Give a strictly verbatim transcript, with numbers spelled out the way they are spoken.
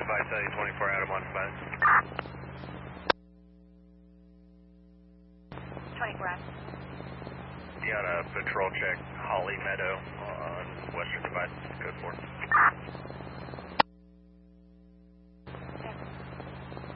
Divide, tell you twenty-four Adam on Divide. twenty-four Adam. You got a patrol check, Holly Meadow on Western Divide, code four.